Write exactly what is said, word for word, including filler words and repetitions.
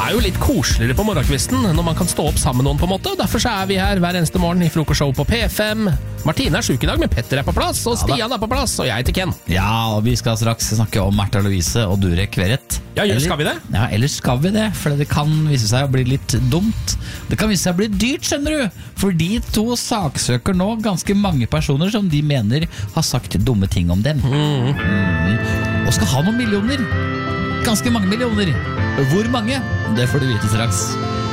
er jo litt koseligere på morgenkvisten når man kan stå opp sammen med noen på en måte, og derfor så er vi her hver eneste morgen i frokostshow på P fem. Martine er syk i dag, men Petter er på plass, og Stian er på plass, og jeg heter Ken. Ja, og vi skal straks snakke om Märtha Louise og Durek Verrett. Ja, eller, skal vi det? Ja, eller skal vi det? For det kan vise seg å bli litt dumt. Det kan vise seg å bli dyrt, skjønner du. For de to saksøker nå ganske mange personer som de mener har sagt dumme ting om dem. Mm. Mm. Og skal ha noen millioner. Ganske mange millioner. Hvor mange? Det får du vite straks.